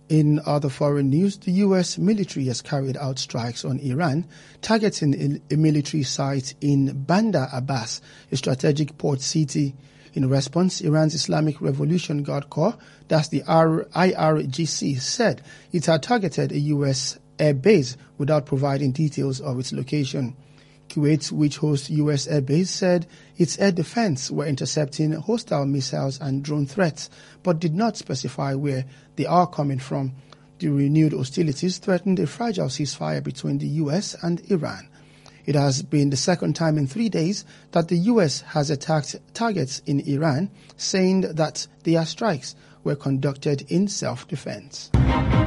In other foreign news, the U.S. military has carried out strikes on Iran, targeting a military site in Bandar Abbas, a strategic port city. In response, Iran's Islamic Revolution Guard Corps, that's the IRGC, said it had targeted a U.S. air base without providing details of its location. Kuwait, which hosts U.S. air base, said its air defense were intercepting hostile missiles and drone threats, but did not specify where they are coming from. The renewed hostilities threatened a fragile ceasefire between the U.S. and Iran. It has been the second time in 3 days that the U.S. has attacked targets in Iran, saying that their strikes were conducted in self-defense.